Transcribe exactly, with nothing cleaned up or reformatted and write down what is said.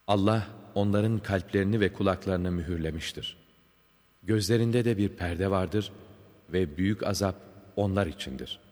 Allah onların kalplerini ve kulaklarını mühürlemiştir. Gözlerinde de bir perde vardır ve büyük azap onlar içindir.